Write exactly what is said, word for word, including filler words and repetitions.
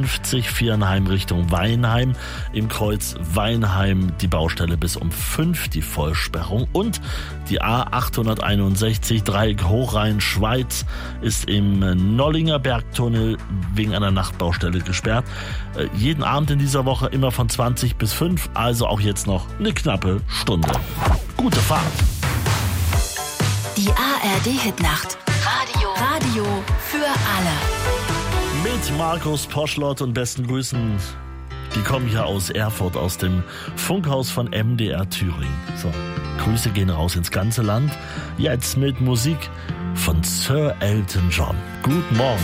fünfzig, Viernheim Richtung Weinheim. Im Kreuz Weinheim die Baustelle bis um fünf, die Vollsperrung. Und die A achthunderteinundsechzig, Dreieck Hochrhein-Schweiz, ist im Nollinger Bergtunnel wegen einer Nachtbaustelle gesperrt. Äh, jeden Abend in dieser Woche immer von zwanzig bis fünf, also auch jetzt noch eine knappe Stunde. Gute Fahrt! Die A R D-Hitnacht. Radio. Radio für alle. Mit Markus Poschlott und besten Grüßen. Die kommen hier aus Erfurt, aus dem Funkhaus von M D R Thüringen. So, Grüße gehen raus ins ganze Land. Jetzt mit Musik von Sir Elton John. Guten Morgen.